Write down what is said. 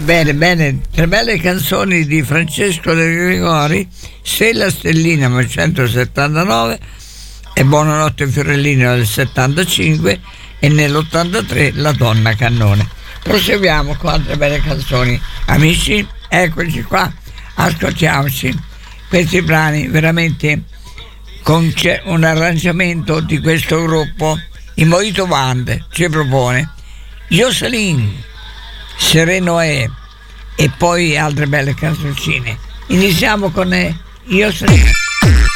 Bene, bene, tre belle canzoni di Francesco De Gregori, Stella Stellina 1979 e Buonanotte Fiorellino del 75 e nell'83 La Donna Cannone. Proseguiamo con altre belle canzoni. Amici, eccoci qua, ascoltiamoci questi brani veramente con un arrangiamento di questo gruppo, i Mojito Band ci propone Jocelyn, Sereno è, e poi altre belle canzoncine. Iniziamo con Jocelyn.